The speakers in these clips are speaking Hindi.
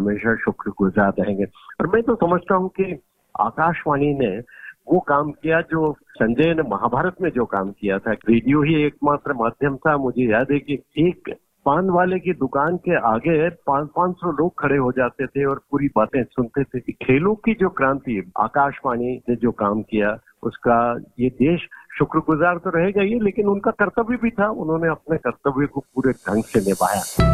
हमेशा शुक्रगुजार रहेंगे। और मैं तो समझता हूँ कि आकाशवाणी ने वो काम किया जो संजय ने महाभारत में जो काम किया था। रेडियो ही एकमात्र माध्यम था। मुझे याद है कि एक पान वाले की दुकान के आगे 500 लोग खड़े हो जाते थे और पूरी बातें सुनते थे। खेलों की जो क्रांति आकाशवाणी ने जो काम किया उसका ये देश शुक्रगुजार तो रहेगा ही, लेकिन उनका कर्तव्य भी था। उन्होंने अपने कर्तव्य को पूरे ढंग से निभाया।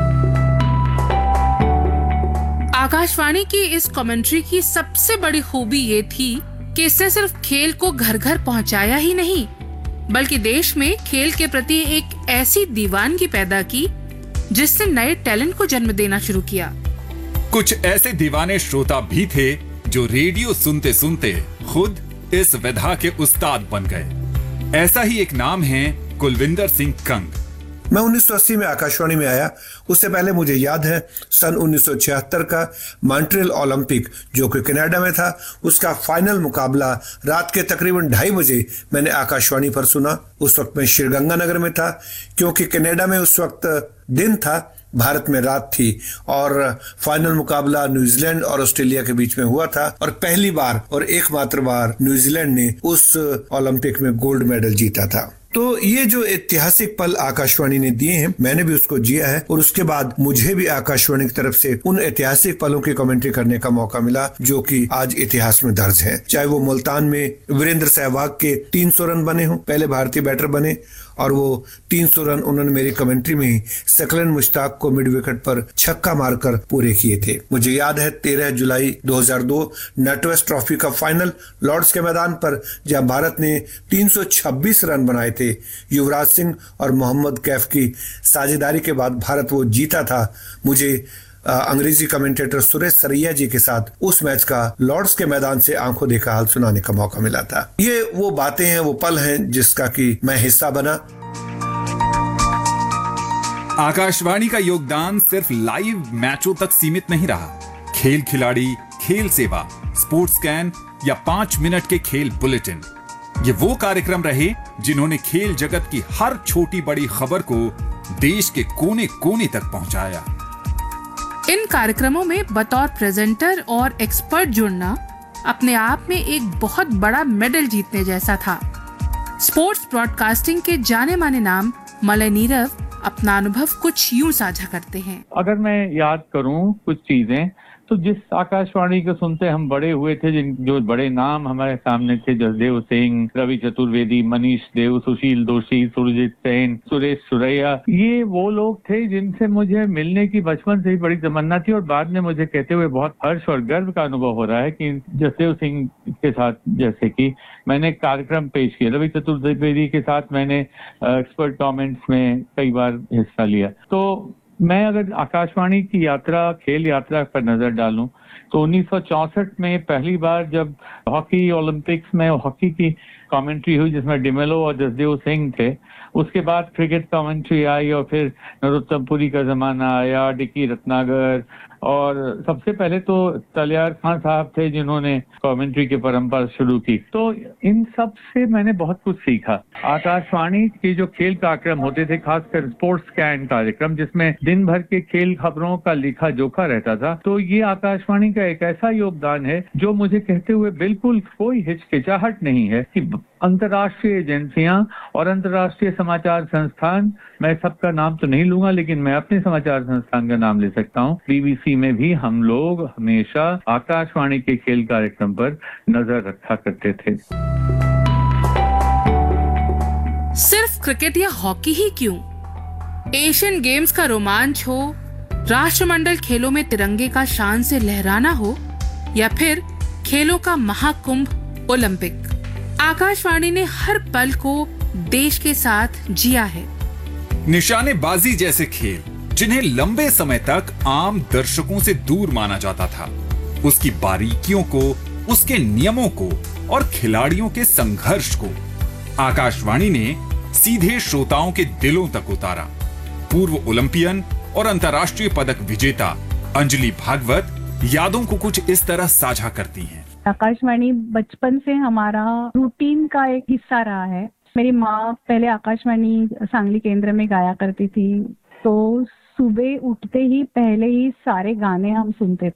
आकाशवाणी की इस कमेंट्री की सबसे बड़ी खूबी ये थी कि इसने सिर्फ खेल को घर घर पहुंचाया ही नहीं, बल्कि देश में खेल के प्रति एक ऐसी दीवानगी पैदा की जिसने नए टैलेंट को जन्म देना शुरू किया। कुछ ऐसे दीवाने श्रोता भी थे जो रेडियो सुनते सुनते खुद इस विधा के उस्ताद बन गए। ऐसा ही एक नाम है कुलविंदर सिंह कंग। मैं 1980 में आकाशवाणी में आया। उससे पहले मुझे याद है सन 1976 का मॉन्ट्रियल ओलंपिक जो कि कनाडा में था, उसका फाइनल मुकाबला रात के तकरीबन 2:30 बजे मैंने आकाशवाणी पर सुना। उस वक्त मैं श्रीगंगानगर में था, क्योंकि कनाडा में उस वक्त दिन था, भारत में रात थी, और फाइनल मुकाबला न्यूजीलैंड और ऑस्ट्रेलिया के बीच में हुआ था। और पहली बार और एकमात्र बार न्यूजीलैंड ने उस ओलंपिक में गोल्ड मेडल जीता था। तो ये जो ऐतिहासिक पल आकाशवाणी ने दिए हैं, मैंने भी उसको जिया है, और उसके बाद मुझे भी आकाशवाणी की तरफ से उन ऐतिहासिक पलों की कमेंट्री करने का मौका मिला जो कि आज इतिहास में दर्ज है। चाहे वो मुल्तान में वीरेंद्र सहवाग के 300 रन बने हों, पहले भारतीय बैटर बने, और वो 300 रन उन्होंने मेरी कमेंट्री में ही सकलन मुश्ताक को मिड विकेट पर छक्का मारकर पूरे किए थे। मुझे याद है 13 जुलाई 2002 नटवेस्ट ट्रॉफी का फाइनल लॉर्ड्स के मैदान पर, जहां भारत ने 326 रन बनाए थे। युवराज सिंह और मोहम्मद कैफ की साझेदारी के बाद भारत वो जीता था। मुझे अंग्रेजी कमेंटेटर सुरेश सरैया जी के साथ उस मैच का लॉर्ड्स के मैदान से आंखों देखा हाल सुनाने का मौका मिला था। ये वो बातें हैं, वो पल हैं जिसका कि मैं हिस्सा बना। आकाशवाणी का योगदान सिर्फ लाइव मैचों तक सीमित नहीं रहा। खेल खिलाड़ी, खेल सेवा, स्पोर्ट्स स्कैन या 5 मिनट के खेल बुलेटिन, ये वो कार्यक्रम रहे जिन्होंने खेल जगत की हर छोटी बड़ी खबर को देश के कोने कोने तक पहुंचाया। इन कार्यक्रमों में बतौर प्रेजेंटर और एक्सपर्ट जुड़ना अपने आप में एक बहुत बड़ा मेडल जीतने जैसा था। स्पोर्ट्स ब्रॉडकास्टिंग के जाने माने नाम मलय नीरव अपना अनुभव कुछ यूं साझा करते हैं। अगर मैं याद करूं कुछ चीजें, तो जिस आकाशवाणी को सुनते हम बड़े हुए थे, जो बड़े नाम हमारे सामने थे, जसदेव सिंह, रवि चतुर्वेदी, मनीष देव, सुशील दोषी, सुरजीत सेन, सुरेश सुरैया, ये वो लोग थे जिनसे मुझे मिलने की बचपन से ही बड़ी तमन्ना थी। और बाद में मुझे कहते हुए बहुत हर्ष और गर्व का अनुभव हो रहा है कि जसदेव सिंह के साथ जैसे कि मैंने कार्यक्रम पेश किया, रवि चतुर्वेदी के साथ मैंने एक्सपर्ट कमेंट्स में कई बार हिस्सा लिया। तो मैं अगर आकाशवाणी की यात्रा, खेल यात्रा पर नजर डालूं, तो 1964 में पहली बार जब हॉकी ओलंपिक्स में हॉकी की कमेंट्री हुई जिसमें डिमेलो और जसदेव सिंह थे, उसके बाद क्रिकेट कमेंट्री आई और फिर नरोत्तम पुरी का जमाना आया, डिकी रत्नागर, और सबसे पहले तो तलियार खान साहब थे जिन्होंने कमेंट्री की परंपरा शुरू की। तो इन सब से मैंने बहुत कुछ सीखा। आकाशवाणी के जो खेल कार्यक्रम होते थे, खासकर स्पोर्ट्स स्कैन कार्यक्रम जिसमें दिन भर के खेल खबरों का लिखा जोखा रहता था, तो ये आकाशवाणी का एक ऐसा योगदान है जो मुझे कहते हुए बिल्कुल कोई हिचकिचाहट नहीं है कि अंतर्राष्ट्रीय एजेंसियां और अंतर्राष्ट्रीय समाचार संस्थान, मैं सबका नाम तो नहीं लूंगा लेकिन मैं अपने समाचार संस्थान का नाम ले सकता हूं, बीबीसी में भी हम लोग हमेशा आकाशवाणी के खेल कार्यक्रम पर नजर रखा करते थे। सिर्फ क्रिकेट या हॉकी ही क्यों, एशियन गेम्स का रोमांच हो, राष्ट्रमंडल खेलों में तिरंगे का शान से लहराना हो, या फिर खेलों का महाकुंभ ओलंपिक, आकाशवाणी ने हर पल को देश के साथ जिया है। निशानेबाजी जैसे खेल जिन्हें लंबे समय तक आम दर्शकों से दूर माना जाता था, उसकी बारीकियों को, उसके नियमों को और खिलाड़ियों के संघर्ष को आकाशवाणी ने सीधे श्रोताओं के दिलों तक उतारा। पूर्व ओलंपियन और अंतर्राष्ट्रीय पदक विजेता अंजलि भागवत यादों को कुछ इस तरह साझा करती हैं। आकाशवाणी बचपन से हमारा रूटीन का एक हिस्सा रहा है। मेरी माँ पहले आकाशवाणी सांगली केंद्र में गाया करती थी, तो सुबह उठते ही पहले ही सारे गाने हम सुनते